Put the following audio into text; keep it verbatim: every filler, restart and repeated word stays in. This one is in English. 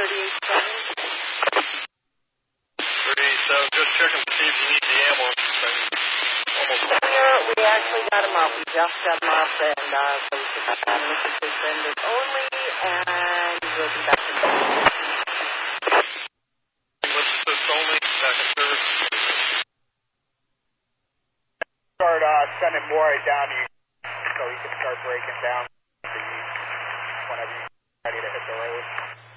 thirty-eight seven. thirty-seven, just checking to see if you need the ambulance. Almost. We actually got him up. We just got him up, and uh, so we took him with the suspended only, and we'll be back to service. With assist only, back in service. Start uh, sending Boy down to you so he can start breaking down whenever you're ready to hit the road.